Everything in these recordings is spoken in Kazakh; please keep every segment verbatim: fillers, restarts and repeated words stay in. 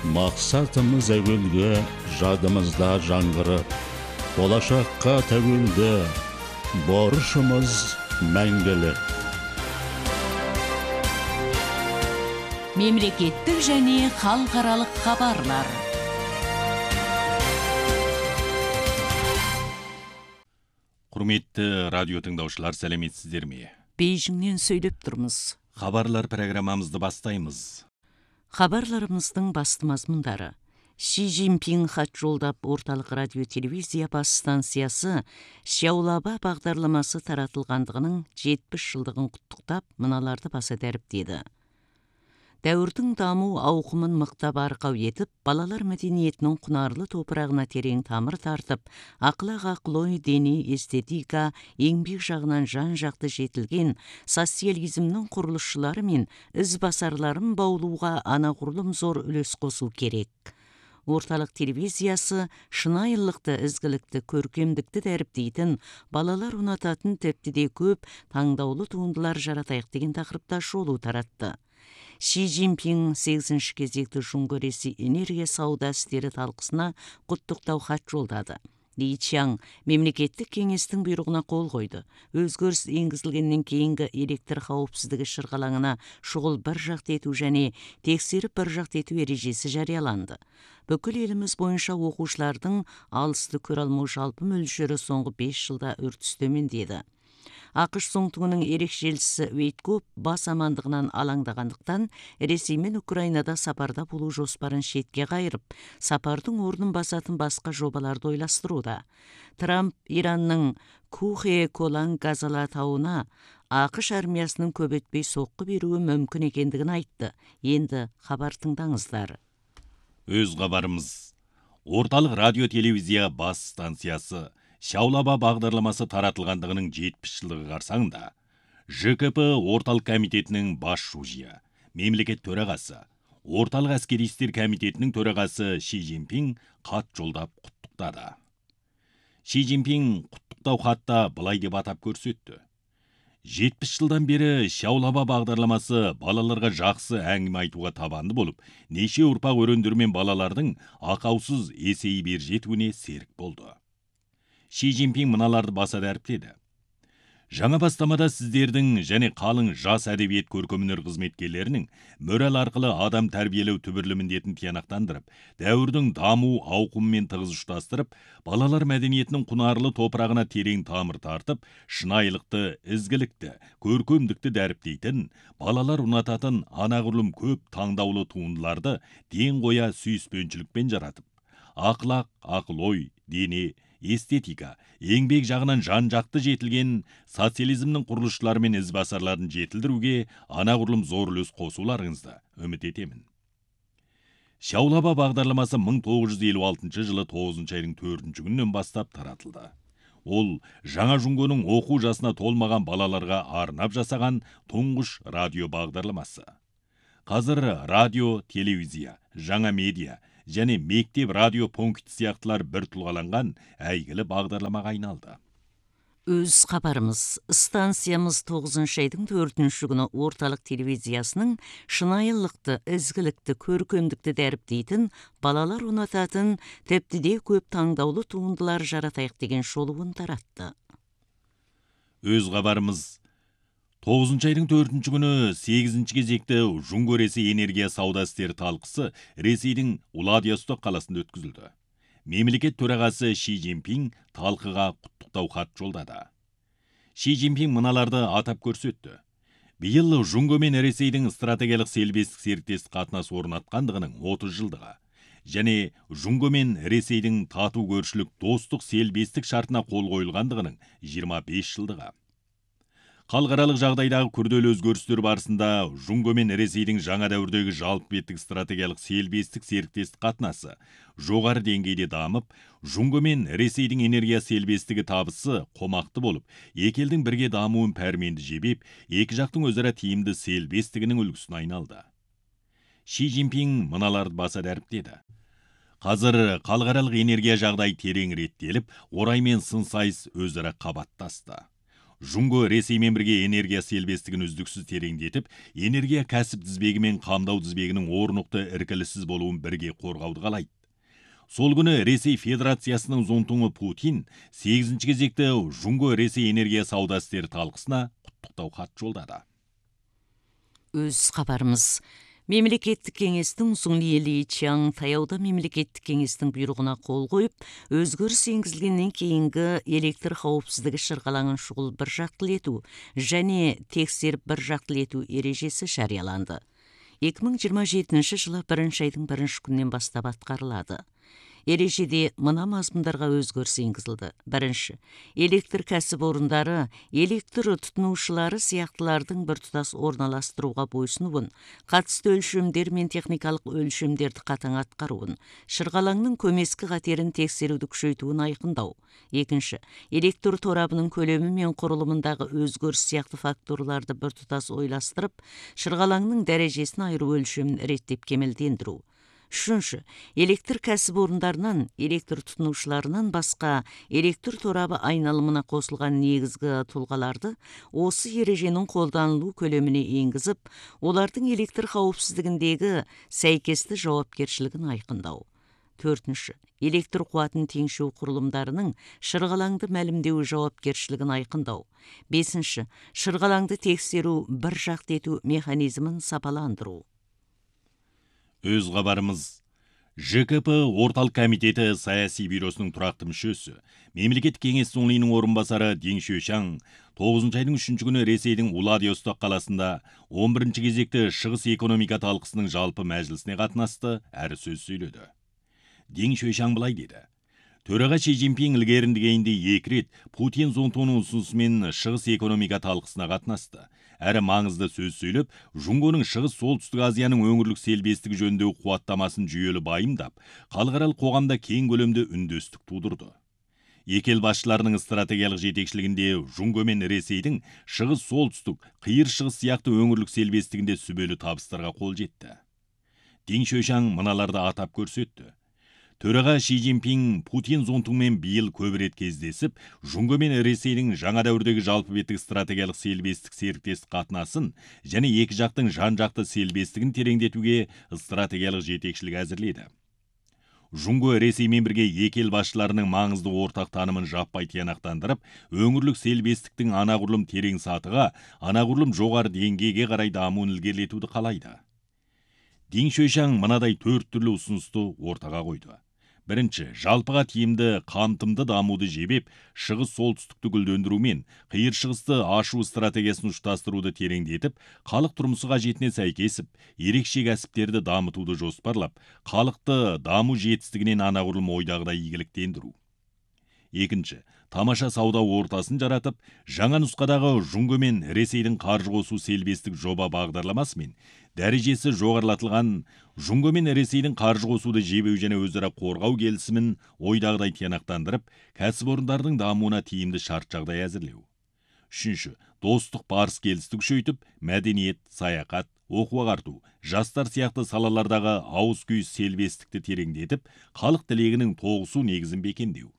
Мақсатымыз әуелге, жадымызда жаңғырып, болашаққа тәуелді, борышымыз мәңгілік. Мемлекеттік және халықаралық хабарлар. Құрметті радио тыңдаушылар, сәлеметсіздер ме? Бейжіңнен сөйлеп тұрмыз. Хабарлар программамызды бастаймыз. Хабарларымыздың басты мазмұндары. Ши Цзиньпин хат жолдап, орталық радио телевизия бас станциясы Шаулаба бағдарламасы таратылғандығының жетпіс жылдығын құттықтап, мыналарды баса дәріптеді. Дәуірдің даму ауқымын мықтап арқау етіп, балалар мәдениетінің құнарлы топырағына терең тамыр тартып, ақлақ ақыл-ой, дене, эстетика, еңбек жағынан жан-жақты жетілген социализмнің құрылысшылары мен ізбасарларын баулуға анағұрлым зор үлес қосу керек. Орталық телевизиясы шынайылықты, ізгілікті, көркемдікті дәріптейтін, балалар ұнататын тіпті де көп таңдаулы туындылар жаратайық деген тақырыпта шолу таратты. Ши Цзиньпин сегізінші кезекті Жұңғо-Ресей энергия сауда істері талқысына құттықтау хат жолдады. Ли Чан мемлекеттік кеңестің бұйрығына қол қойды. Өзгеріс енгізілгеннен кейінгі электр қауіпсіздігі шырғалаңына шұғыл бір жақты ету және тексеріп бір жақты ету ережесі жарияланды. Бүкіл еліміз бойынша оқушылардың алысты көре алмау жалпы мөлшері соңғы бес жылда үрдіс төмендеді. ақш Соңтуының ерекшелісі Вейткоп бас амандығынан алаңдағандықтан Ресей мен Украинада сапарда болу жоспарын шетке қайырып, сапардың орнын басатын басқа жобаларды ойластыруда. Трамп Иранның Кухе Колан Газала тауына ақш армиясының көп өтпей соққы беруі мүмкін екендігін айтты. Енді хабар тыңдаңыздар. Өз хабарымыз. Орталық радио телевизия бас станциясы Шаулаба бағдарламасы таратылғандығының жетпіс жылдығы қарсаңында Ж К П орталық комитетінің бас шужия, мемлекет төрағасы, орталық әскери істер комитетінің төрағасы Ши Цзиньпин хат жолдап құттықтады. Ши Цзиньпин құттықтау хатта былай деп атап көрсетті. жетпіс жылдан бері Шаулаба бағдарламасы балаларға жақсы әңгіме айтуға табанды болып, неше ұрпақ өрендермен балалардың ақаусыз есейіп бер жетуіне серік болды. Ши Цзиньпин мыналарды баса дәріптеді. Жаңа бастамада сіздердің және қалың жас әдебиет көркемөнер қызметкерлерінің мораль арқылы адам тәрбиелеу түбірлі міндетін тиянақтандырып, дәуірдің даму ауқымымен тығыз ұштастырып, балалар мәдениетінің құнарлы топырағына терең тамыр тартып, шынайылықты, ізгілікті, көркемдікті дәріптейтін, балалар ұнататын анағұрлым көп таңдаулы туындыларды ден қоя сүйіспеншілікпен жаратып, ақлақ, ақыл-ой, дене, эстетика, еңбек жағынан жан-жақты жетілген социализмнің құрылысшылары мен ізбасарларын жетілдіруге анағұрлым зор үлес қосуларыңызды үміт етемін. Шаулаба бағдарламасы мың тоғыз жүз елу алтыншы жылы тоғызыншы айдың төртінші күнінен бастап таратылды. Ол жаңа Жұңғоның оқу жасына толмаған балаларға арнап жасаған тұңғыш радио бағдарламасы. Қазір радио, телевизия, жаңа медиа және мектеп радио пункт сияқтылар бір тұлғаланған әйгілі бағдарламаға айналды. Өз хабарымыз. Станциямыз тоғызыншы айдың төртінші күні орталық телевизиясының шынайылықты, ізгілікті, көркемдікті дәріптейтін, балалар ұнататын, тіпті де көп таңдаулы туындылар жаратайық деген шолуын таратты. Өз хабарымыз. тоғызыншы айдың төртінші күні сегізінші кезекті Жұңғо-Ресей энергия сауда істері талқысы Ресейдің Владивосток қаласында өткізілді. Мемлекет төрағасы Ши Цзиньпин талқыға құттықтау хат жолдады. Ши Цзиньпин мыналарды атап көрсетті. Биыл Жұңғо мен Ресейдің стратегиялық селбестік серіктестік қатынас орнатқандығының отыз жылдығы және Жұңғо мен Ресейдің тату көршілік достық селбестік шартына қол қойылғандығының жиырма бес жылдығы. Халықаралық жағдайдағы күрделі өзгерістер барысында Жұңғо мен Ресейдің жаңа дәуірдегі жалпы беттік стратегиялық селбестік серіктестік қатынасы жоғары деңгейде дамып, Жұңғо мен Ресейдің энергия селбестігі табысы қомақты болып, екі елдің бірге дамуын пәрменді жебеп, екі жақтың өзара тиімді селбестігінің үлгісіне айналды. Ши Цзиньпин мыналарды баса дәріптеді. Қазір халықаралық энергия жағдай терең реттеліп, орай мен сын сайыс өзара қабаттасты. Жунго Ресеймен бірге энергия селбестігін үздіксіз тереңдетіп, энергия кәсіп тізбегі мен қамдау тізбегінің орнықты іркіліссіз болуын бірге қорғауды қалайды. Сол күні Ресей Федерациясының зонтуңы Путин сегізінші кезекті Жунго Ресей энергия сауда істері талқысына құттықтау хат жолдады. Өз хабарымыз. Мемлекеттік кеңестің Суңли Ли Чаң таяуда мемлекеттік кеңестің бұйрығына қол қойып, өзгеріс енгізілгеннен кейінгі электр қауіпсіздігі шырғалаңын шұғыл бір жақтылы ету және тексеріп бір жақтылы ету ережесі жарияланды. екі мың жиырма жетінші жылы бірінші айдың бірінші күннен бастап атқарылады. Ережеде мына мазмұндарға өзгеріс енгізілді. Бірінші, электр кәсіпорындары электр тұтынушылары сияқтылардың біртұтас орналастыруға бойсынуын, қатысты өлшемдер мен техникалық өлшемдерді қатаң атқаруын, шырғалаңның көмескі қатерін тексеруді күшейтуін айқындау. Екінші, электр торабының көлемі мен құрылымындағы өзгеріс сияқты факторларды біртұтас ойластырып, шырғалаңның дәрежесін айыру өлшемін реттеп кемелдендіру. Үшінші, электр кәсіпорындарынан, электр тұтынушыларынан басқа электр торабы айналымына қосылған негізгі тұлғаларды осы ереженің қолданылу көлеміне енгізіп, олардың электр қауіпсіздігіндегі сәйкесті жауапкершілігін айқындау. Төртінші, электр қуатын теңшеу құрылымдарының шырғалаңды мәлімдеу жауапкершілігін айқындау. Бесінші, шырғалаңды тексеру бір жақты ету механизмін сапаландыру. Өз хабарымыз. ЖКП орталық комитеті саяси бюросының тұрақты мүшесі, мемлекеттік кеңес Суңлиның орынбасары Дин Шуйшаң тоғызыншы айдың үшінші күні Ресейдің Владивосток қаласында он бірінші кезекті шығыс экономика талқысының жалпы мәжілісіне қатынасты, әрі сөз сөйледі. Дин Шуйшаң былай деді: Төраға Ши Цзиньпин ілгерінді кейінде екі рет Путин зонтуының ұсынысымен шығыс экономика талқысына қатынасты. Әрі маңызды сөз сөйлеп, Жуңгоның шығыс солтүстік Азияның өңірлік селбестігі жөніндегі қуаттамасын жүйелі байымдап, халықаралық қоғамда кең көлемде үндестік тудырды. Екі ел басшыларының стратегиялық жетекшілігінде Жуңго мен Ресейдің шығыс солтүстік, қиыр шығыс сияқты өңірлік селбестігінде сүбелі табыстарға қол жетті. Дин Шуйшаң мыналарды атап көрсетті. Төраға Ши Цзиньпин Путин зонтуңмен биыл көп рет кездесіп, Жуңго мен Ресейдің жаңа дәуірдегі жалпы беттік стратегиялық селбестік серіктестік қатынасын және екі жақтың жан-жақты селбестігін тереңдетуге стратегиялық жетекшілік әзірледі. Жуңго Ресеймен бірге екі ел басшыларының маңызды ортақ танымын жаппай тиянақтандырып, өңірлік селбестіктің анағұрлым терең сатыға, анағұрлым жоғары деңгейге қарай дамуын ілгерілетуді қалайды. Дин Шуйшаң мынадай төрт түрлі ұсынысты ортаға қойды. Бірінші, жалпыға тиімді қамтымды дамуды жебеп, шығыс солтүстікті гүлдендірумен қиыр шығысты ашу стратегиясын ұштастыруды тереңдетіп, халық тұрмысы қажетіне сәйкесіп, ерекше кәсіптерді дамытуды жоспарлап, халықты даму жетістігінен анағұрлым ойдағыдай игіліктендіру. Екінші, тамаша сауда ортасын жаратып, жаңа нұсқадағы Жуңго мен Ресейдің қаржы қосу селбестік жоба бағдарламасымен дәрежесі жоғарылатылған Жуңго мен Ресейдің қаржы қосуды жебеу және өзара қорғау келісімін ойдағыдай тиянақтандырып, кәсіпорындардың дамуына тиімді шарт жағдай әзірлеу. Үшінші, достық барыс келісті күшейтіп, мәдениет, саяхат, оқу ағарту, жастар сияқты салалардағы ауыз күй селбестікті тереңдетіп, халық тілегінің тоғысу негізін бекемдеу.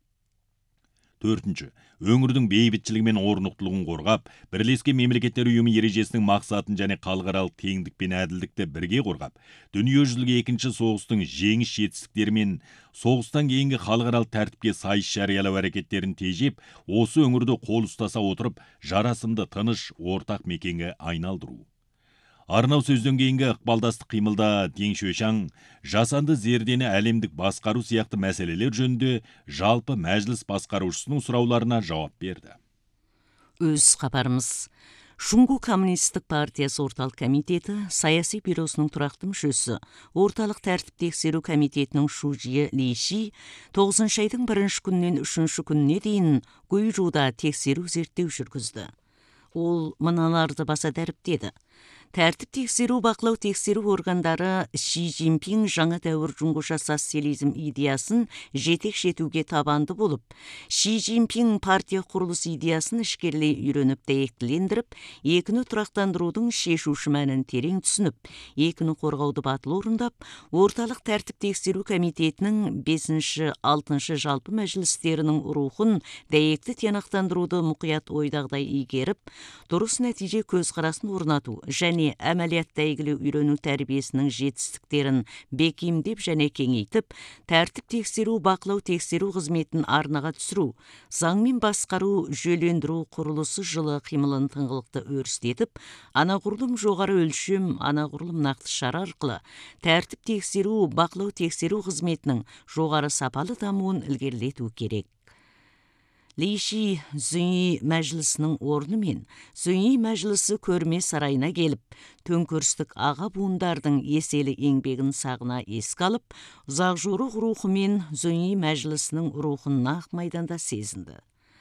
Төртінші, өңірдің бейбітшілігі мен орнықтылығын қорғап, Бірлескен Мемлекеттер Ұйымы ережесінің мақсатын және халықаралық теңдік пен әділдікті бірге қорғап, дүниежүзілік екінші соғыстың жеңіс жетістіктері мен соғыстан кейінгі халықаралық тәртіпке сайыс жариялау әрекеттерін тежеп, осы өңірді қол ұстаса отырып, жарасымды тыныш ортақ мекенге айналдыру. Арнау сөзден кейінгі ықпалдастық қимылда Дин Шуйшаң жасанды зердені әлемдік басқару сияқты мәселелер жөнінде жалпы мәжіліс басқарушысының сұрауларына жауап берді. Өз хабарымыз. Жуңго коммунистік партиясы орталық комитеті саяси бюросының тұрақты мүшесі, орталық тәртіп тексеру комитетінің Шужие Лиши тоғызыншы айдың бірінші күннен үшінші күніне дейін Гуйжуда тексеру зерттеу жүргізді. Ол мыналарды баса дәріптеді. Тәртіп тексеру бақылау тексеру органдары Ши Цзиньпин жаңа дәуір жұңғыша социализм идеясын жетекші етуге табанды болып, Ши Цзиньпин партия құрылыс идеясын ішкерлей үйреніп дәйектілендіріп, екіні тұрақтандырудың шешуші мәнін терең түсініп, екіні қорғауды батыл орындап, орталық тәртіп тексеру комитетінің бесінші алтыншы жалпы мәжілістерінің рухын дәйекті тиянақтандыруды мұқият ойдағыдай игеріп, дұрыс нәтиже көзқарасын орнату және әмәлиятта әйгілі үйрену тәрбиесінің жетістіктерін бекемдеп және кеңейтіп, тәртіп тексеру бақылау тексеру қызметін арнаға түсіру, заңмен басқару жүйелендіру құрылысы жылы қимылын тыңғылықты өрістетіп, анағұрлым жоғары өлшем, анағұрлым нақты шара арқылы тәртіп тексеру бақылау тексеру қызметінің жоғары сапалы дамуын ілгерілету керек. Ли Ши Цзуньи мәжілісінің орны мен Цзуньи мәжілісі көрме сарайына келіп, төңкерістік аға буындардың еселі еңбегін сағына еске алып, ұзақ жорық рухымен Цзуньи мәжілісінің рухын нақ майданда сезінді.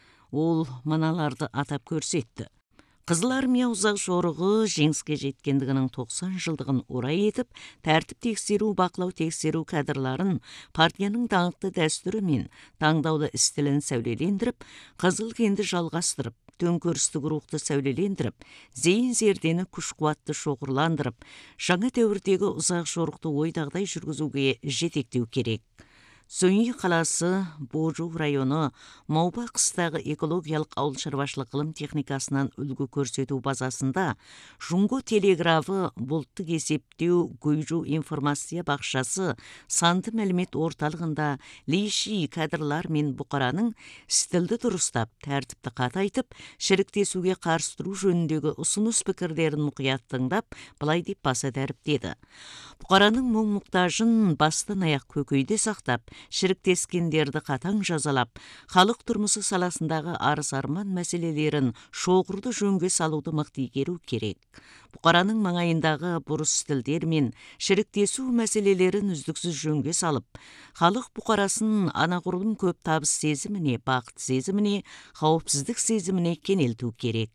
Ол мыналарды атап көрсетті. Қызыл армия ұзақ жорығы жеңіске жеткендігінің тоқсан жылдығын орай етіп, тәртіп тексеру бақылау тексеру кадрларын партияның даңқты дәстүрі мен таңдаулы стилін сәулелендіріп, қызыл кенді жалғастырып, төңкерістік рухты сәулелендіріп, зейін зердені күш қуатты шоғырландырып, жаңа дәуірдегі ұзақ жорықты ойдағыдай жүргізуге жетектеу керек. Цзуньи қаласы, Божу районы, Мауба қыстағы экологиялық ауыл шаруашылық ғылым техникасынан үлгі көрсету базасында Жұңго телеграфы, бұлттық есептеу, Гуйжу информация бақшасы, санды мәлімет орталығында Ли Ши кадрлар мен бұқараның стилді дұрыстап, тәртіпті қатайтып, шіріктесуге қарсы тұру жөніндегі ұсыныс пікірлерін мұқият тыңдап, былай деп баса дәріптеді. Бұқараның мұң-мұқтажын бастан аяқ көкейде сақтап, шіріктескендерді қатаң жазалап, халық тұрмысы саласындағы арыс-арман мәселелерін шоғырды жөнге салуды мықты игеру керек. Бұқараның маңайындағы бұрыс стилдер мен шіріктесу мәселелерін үздіксіз жөнге салып, халық бұқарасын анағұрлым көп табыс сезіміне, бақыт сезіміне, қауіпсіздік сезіміне кенелту керек.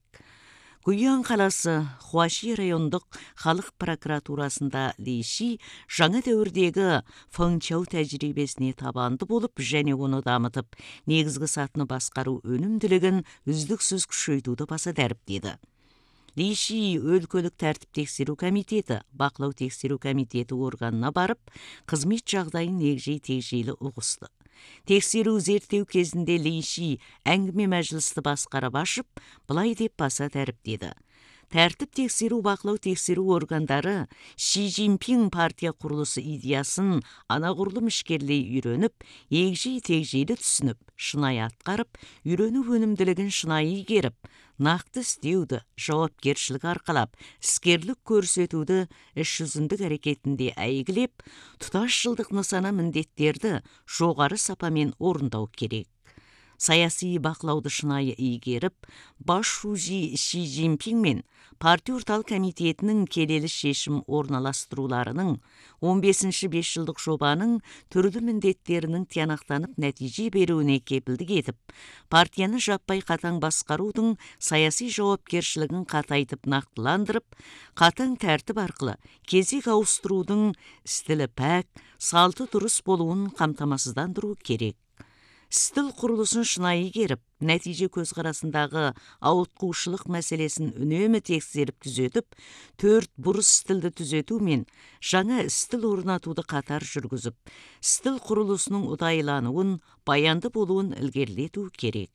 Гуян қаласы Хуаши райондық халық прокуратурасында Ли Ши жаңа дәуірдегі фаңчау тәжірибесіне табанды болып және оны дамытып, негізгі сатыны басқару өнімділігін үздіксіз күшейтуді баса дәріптеді. Ли Ши өлкөлік тәртіп тексеру комитеті, бақылау тексеру комитеті органына барып, қызмет жағдайын егжей-тегжейлі ұғысты. Тексеру зерттеу кезінде Ли Ши әңгіме мәжілісті басқарып ашып, былай деп баса дәріптеді. Тәртіп тексеру бақылау тексеру органдары Ши Цзиньпин партия құрылысы идеясын анағұрлым ішкерлей үйреніп, егжей-тегжейлі түсініп, шынайы атқарып, үйрену өнімділігін шынайы игеріп, нақты істеуді, жауапкершілік арқалап, іскерлік көрсетуді іс жүзіндік әрекетінде әйгілеп, тұтас жылдық нысана міндеттерді жоғары сапамен орындау керек. Саяси бақылауды шынайы игеріп, бас шужи Ши Цзиньпин мен партия орталық комитетінің келелі шешім орналастыруларының он бесінші бес жылдық жобаның түрлі міндеттерінің тиянақтанып нәтиже беруіне кепілдік етіп, партияны жаппай қатаң басқарудың саяси жауапкершілігін қатайтып нақтыландырып, қатаң тәртіп арқылы кезек ауыстырудың стилі пәк, салты дұрыс болуын қамтамасыздандыру керек. Стил құрылысын шынайы игеріп, нәтиже көзқарасындағы ауытқушылық мәселесін үнемі тексеріп түзетіп, төрт бұрыс стилді түзету мен жаңа стил орнатуды қатар жүргізіп, стил құрылысының ұдайылануын, баянды болуын ілгерілету керек.